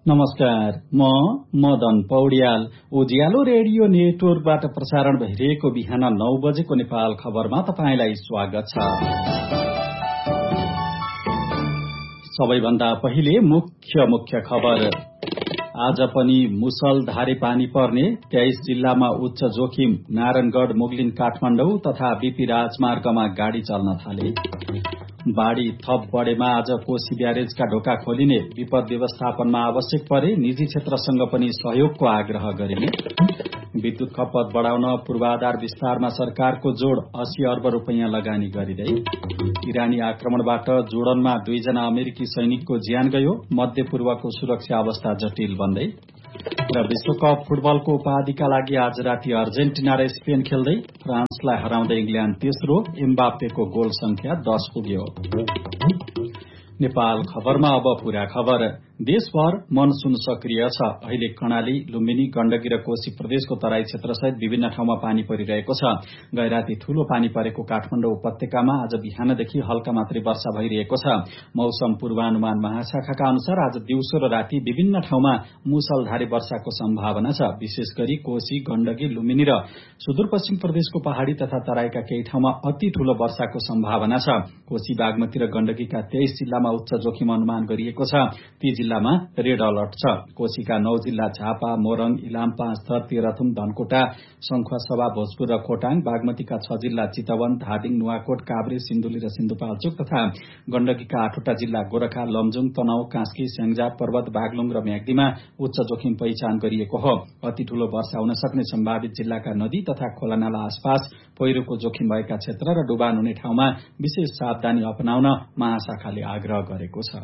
नमस्कार, म मदन पौड्याल। उज्यालो रेडियो नेटवर्कबाट प्रसारण भइरहेको बिहान 9 बजेको नेपाल खबरमा तपाईंलाई स्वागत छ। सबैभन्दा पहिले मुख्य खबर। आज पनि मुसलधारे पानी पर्ने, 23 जिल्लामा उच्च जोखिम। नारायणगढ़, मुगलिन, काठमाडौँ तथा बीपी राजमार्गमा गाड़ी चल्न थाले। बाढ़ी थप बढेमा आज कोशी ब्यारेजका ढोका खोलिने, विपद व्यवस्थापनमा आवश्यक परे निजी क्षेत्रसँग पनि सहयोगको आग्रह गरिने। विद्युत खपत बढाउन पूर्वाधार विस्तारमा सरकारको जोड़, 80 अर्ब रुपैयाँ लगानी गरिँदै। इरानी आक्रमणबाट जोर्डनमा 2 जना अमेरिकी सैनिकको ज्यान गयो, मध्यपूर्वको सुरक्षा अवस्था जटिल बन्दै। र विश्वकप फुटबलको उपाधिका लागि आज राति अर्जेन्टिना र स्पेन खेल्दै, फ्रान्सलाई हराउँदै इंग्ल्याण्ड तेस्रो, एम्बाप्पेको गोल संख्या 10 पुग्यो। नेपाल खबरमा अब पूरा खबर। देशभर मनसून सक्रिय छ। अहिले कर्णाली, लुम्बिनी, गण्डकी र कोशी प्रदेशको तराई क्षेत्रसहित विभिन्न ठाउँमा पानी परिरहेको छ। गैराती ठूलो पानी परेको काठमाडौँ उपत्यकामा आज बिहानदेखि हल्का मात्रै वर्षा भइरहेको छ। मौसम पूर्वानुमान महाशाखाका अनुसार आज दिउँसो र राति विभिन्न ठाउँमा मुसलधारे वर्षाको सम्भावना छ। विशेष गरी कोशी, गण्डकी, लुम्बिनी र सुदूरपश्चिम प्रदेशको पहाड़ी तथा तराईका केही ठाउँमा अति ठूलो वर्षाको सम्भावना छ। कोशी, बागमती र गण्डकीका 23 जिल्लामा उच्च जोखिम अनुमान गरिएको छ। ती जिल्लामा रेड अलर्ट छ। कोशीका 9 जिल्ला झापा, मोरङ, इलाम, पाँचथर, तेह्रथुम, धनकुटा, सङ्खुवासभा, भोजपुर र खोटाङ। बागमतीका 6 जिल्ला चितवन, धादिङ, नुवाकोट, काभ्रे, सिन्धुली र सिन्धुपाल्चोक तथा गण्डकीका 8वटा जिल्ला गोरखा, लमजुङ, तनहुँ, कास्की, स्याङ्जा, पर्वत, बागलुङ र म्याग्दीमा उच्च जोखिम पहिचान गरिएको हो। अति ठूलो वर्षा हुन सक्ने सम्भावित जिल्लाका नदी तथा खोलानाला आसपास पहिरोको जोखिम भएका क्षेत्र र डुबान हुने ठाउँमा विशेष सावधानी अपनाउन महाशाखाले आग्रह गरेको छ।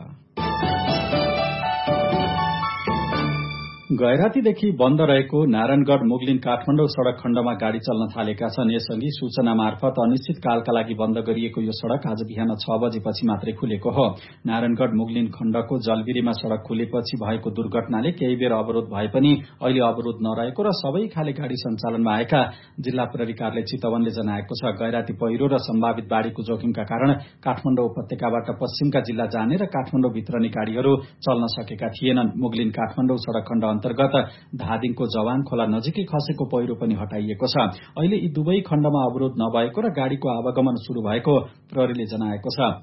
गैरातीदेखि बन्द रहेको नारायणगढ़, मुगलिन, काठमाडौँ सड़क खण्डमा गाड़ी चल्न थालेका छन्। यसअघि सूचना मार्फत अनिश्चितकालका लागि बन्द गरिएको यो सड़क आज बिहान 6 बजेपछि मात्रै खुलेको हो। नारायणगढ़, मुगलिन खण्डको जलबिरीमा सड़क खुलेपछि भएको दुर्घटनाले केही बेर अवरोध भए पनि अहिले अवरोध नरहेको र सबै खाले गाड़ी सञ्चालनमा आएका जिल्ला प्रहरी कार्यालय चितवनले जनाएको छ। गैराती पहिरो र सम्भावित बाढ़ीको जोखिमका कारण काठमाडौँ उपत्यकाबाट पश्चिमका जिल्ला जाने र काठमाडौँ भित्रने गाड़ीहरू चल्न सकेका थिएनन्। मुगलिन, काठमाडौँ सड़क खण्ड अन्तर्गत धादिङको जवान खोला नजिकै खसेको पहिरो पनि हटाइएको छ। अहिले यी दुवै खण्डमा अवरोध नभएको र गाड़ीको आवागमन शुरू भएको प्रहरीले जनाएको छ।